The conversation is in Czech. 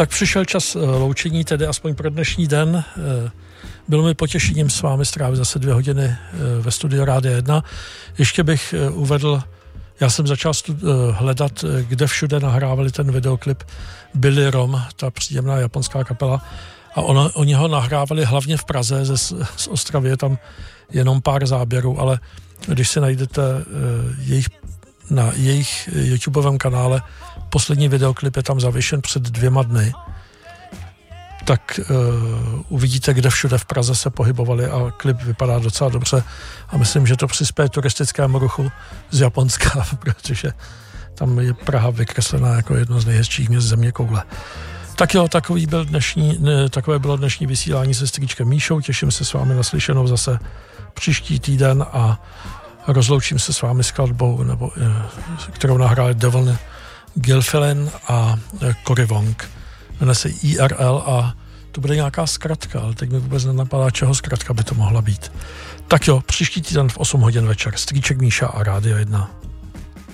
Tak přišel čas loučení, tedy aspoň pro dnešní den. Bylo mi potěšením s vámi strávit zase 2 hodiny ve studiu Rádia 1. Ještě bych uvedl, já jsem začal hledat, kde všude nahrávali ten videoklip Billy Rom, ta příjemná japonská kapela. A oni ho nahrávali hlavně v Praze, z Ostravy je tam jenom pár záběrů, ale když si najdete na jejich YouTubeovém kanále, poslední videoklip je tam zavěšen před 2 dny, tak uvidíte, kde všude v Praze se pohybovali a klip vypadá docela dobře a myslím, že to přispěje turistickému ruchu z Japonska, protože tam je Praha vykreslená jako jedno z nejhezčích měst zeměkoule. Tak jo, takové bylo dnešní vysílání se strýčkem Míšou. Těším se s vámi na slyšenou zase příští týden a rozloučím se s vámi skladbou, kterou nahráli Devon Gilfillan a Cory Wong. Jmenuje se IRL a to bude nějaká zkratka, ale teď mi vůbec nenapadá, čeho zkratka by to mohla být. Tak jo, příští týden v 8 hodin večer. Strýček Míša a Rádio 1.